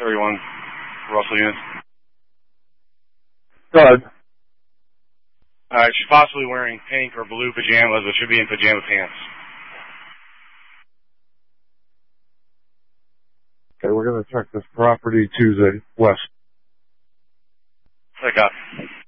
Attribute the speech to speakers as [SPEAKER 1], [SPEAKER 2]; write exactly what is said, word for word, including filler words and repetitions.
[SPEAKER 1] thirty-one, Russell units.
[SPEAKER 2] Go ahead.
[SPEAKER 1] Uh, she's possibly wearing pink or blue pajamas, but should be in pajama pants.
[SPEAKER 2] Okay, we're going to check this property Tuesday, west.
[SPEAKER 1] Pick up.